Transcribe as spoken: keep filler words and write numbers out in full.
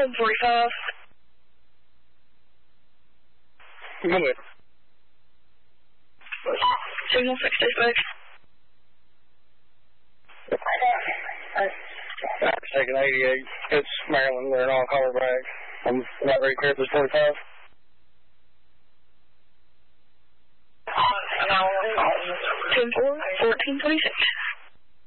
Home forty-five. Go ahead. Signal six dispatch. Taking eighty-eight. It's Maryland. They're an on-caller bag. I'm not very clear if it's forty-five. ten four, fourteen twenty-six.